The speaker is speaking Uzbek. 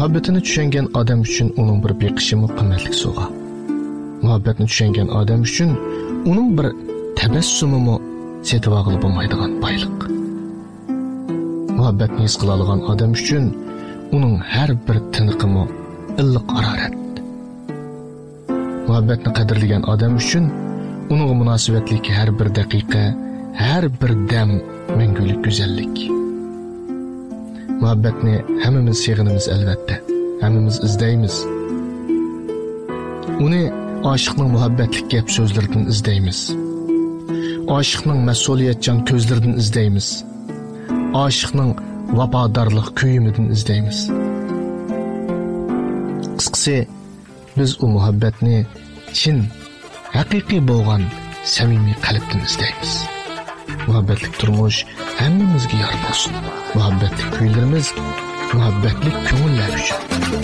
muhabbatini tushungan odam uchun uning bir beqishimi qimmatli sovg'a. Muhabbatni tushungan odam uchun uning bir tabassumimi setib olib bo'lmaydigan boylik. Muhabbatni his qila olgan odam uchun uning har bir tiniqimi illiq harorat. Muhabbatni qadrlagan odam uchun uning munosabatlik har bir daqiqa, har bir dam mangulik go'zallik. Muhabbatni hammamiz sevganimiz albatta, hammamiz izdaymiz. Uni oshiqning muhabbatlik gap so'zlaridan izdaymiz. Oshiqning mas'uliyatchan ko'zlaridan izdaymiz. Oshiqning vafodorlik kuyimidan izdaymiz. Qisqasi, biz u muhabbatni chin, haqiqiy bo'lgan samimiy qalbdan izdaymiz. Muhabbatlik turmush hammamizga yor bo'lsin. Muhabbatlik kuylarimiz, muhabbatlik ko'ngillar uchun.